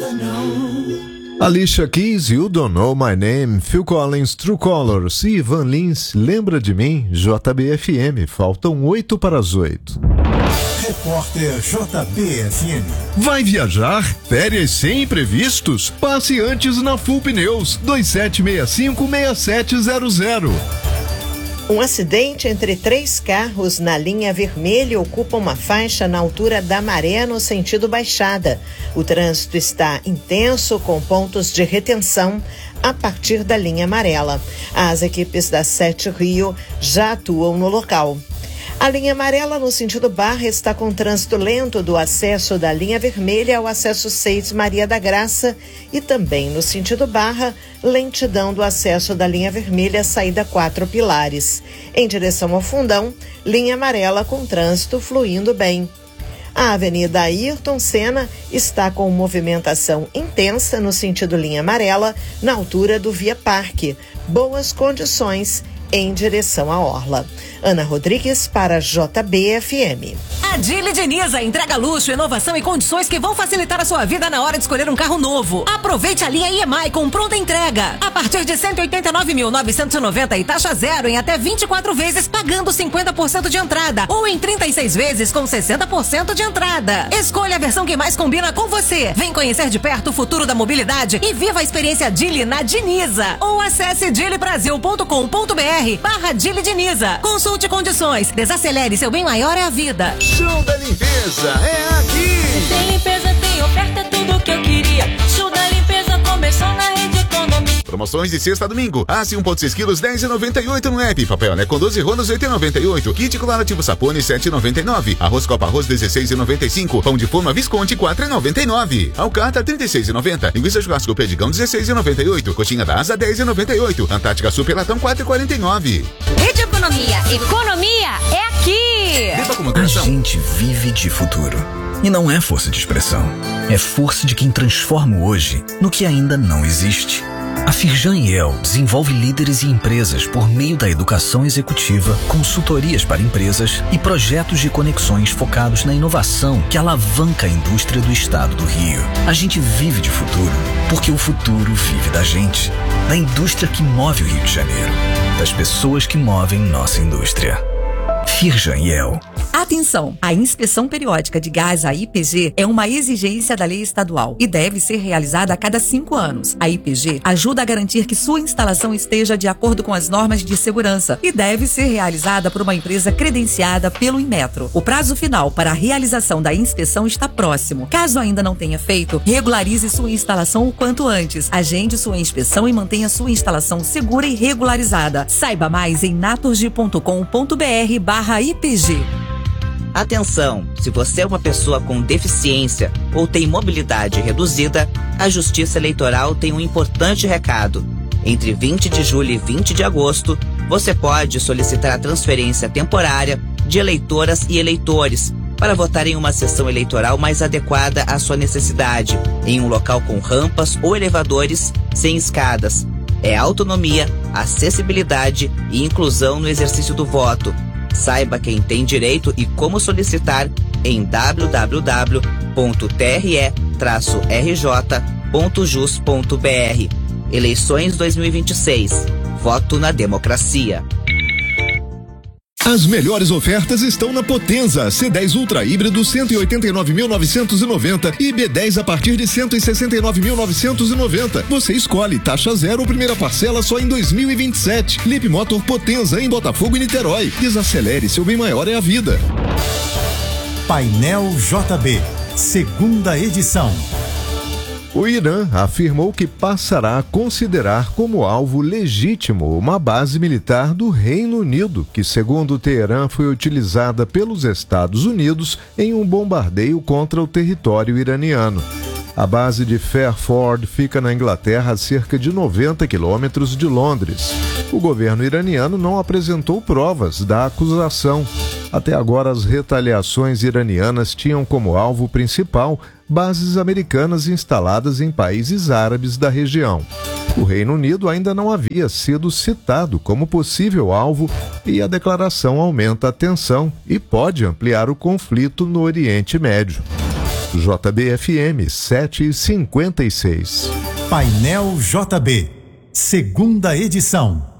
Alicia Keys, You Don't Know My Name, Phil Collins, True Colors e Ivan Lins, Lembra de Mim, JBFM, faltam 8 para as 8. Repórter JBFM. Vai viajar? Férias sem imprevistos? Passe antes na Full Pneus, 2765-6700. Um acidente entre 3 carros na linha vermelha ocupa uma faixa na altura da Maré, no sentido Baixada. O trânsito está intenso, com pontos de retenção a partir da linha amarela. As equipes da 7 Rio já atuam no local. A linha amarela, no sentido Barra, está com trânsito lento do acesso da linha vermelha ao acesso 6 Maria da Graça e também no sentido Barra, lentidão do acesso da linha vermelha, saída 4 Pilares. Em direção ao Fundão, linha amarela com trânsito fluindo bem. A Avenida Ayrton Senna está com movimentação intensa no sentido linha amarela, na altura do Via Parque. Boas condições em direção à Orla. Ana Rodrigues para JBFM. A Dili Diniza entrega luxo, inovação e condições que vão facilitar a sua vida na hora de escolher um carro novo. Aproveite a linha IMI com pronta entrega. A partir de 189.990 e taxa zero em até 24 vezes, pagando 50% de entrada ou em 36 vezes com 60% de entrada. Escolha a versão que mais combina com você. Vem conhecer de perto o futuro da mobilidade e viva a experiência Dili na Diniza. Ou acesse dilibrasil.com.br/Dili Diniza. Consulte condições. Desacelere, seu bem maior é a vida. Show da limpeza é aqui. Tem limpeza, tem oferta, tudo que eu queria. Show da limpeza começou na Rede Economia. Promoções de sexta a domingo. Aço 1,6 quilos, 10,98 no app. Papel com 12 rolos, 8,98. Kit colorativo Sapone, 7,99. Arroz Copa Arroz, 16,95. Pão de forma Visconti, 4,99. Alcatra, 36,90. Linguiça churrasco Perdigão, 16,98. Coxinha da Asa, 10,98. Antártica Super Latão, 4,49. Rede Economia. Economia é aqui. A gente vive de futuro. E não é força de expressão. É força de quem transforma o hoje no que ainda não existe. A Firjan Yale desenvolve líderes e empresas por meio da educação executiva, consultorias para empresas e projetos de conexões focados na inovação que alavanca a indústria do estado do Rio. A gente vive de futuro porque o futuro vive da gente, da indústria que move o Rio de Janeiro, das pessoas que movem nossa indústria. Firjan Yale. Atenção! A inspeção periódica de gás, a IPG, é uma exigência da lei estadual e deve ser realizada a cada 5 anos. A IPG ajuda a garantir que sua instalação esteja de acordo com as normas de segurança e deve ser realizada por uma empresa credenciada pelo Inmetro. O prazo final para a realização da inspeção está próximo. Caso ainda não tenha feito, regularize sua instalação o quanto antes. Agende sua inspeção e mantenha sua instalação segura e regularizada. Saiba mais em naturgy.com.br/IPG. Atenção! Se você é uma pessoa com deficiência ou tem mobilidade reduzida, a Justiça Eleitoral tem um importante recado. Entre 20 de julho e 20 de agosto, você pode solicitar a transferência temporária de eleitoras e eleitores para votar em uma sessão eleitoral mais adequada à sua necessidade, em um local com rampas ou elevadores sem escadas. É autonomia, acessibilidade e inclusão no exercício do voto. Saiba quem tem direito e como solicitar em www.tre-rj.jus.br. Eleições 2026. Voto na democracia. As melhores ofertas estão na Potenza. C10 Ultra híbrido 189.990 e B10 a partir de 169.990. Você escolhe taxa zero ou primeira parcela só em 2027. Leap Motor Potenza em Botafogo e Niterói. Desacelere, seu bem maior é a vida. Painel JB, segunda edição. O Irã afirmou que passará a considerar como alvo legítimo uma base militar do Reino Unido, que, segundo Teherã, foi utilizada pelos Estados Unidos em um bombardeio contra o território iraniano. A base de Fairford fica na Inglaterra, a cerca de 90 quilômetros de Londres. O governo iraniano não apresentou provas da acusação. Até agora, as retaliações iranianas tinham como alvo principal bases americanas instaladas em países árabes da região. O Reino Unido ainda não havia sido citado como possível alvo e a declaração aumenta a tensão e pode ampliar o conflito no Oriente Médio. JBFM 756. Painel JB, segunda edição.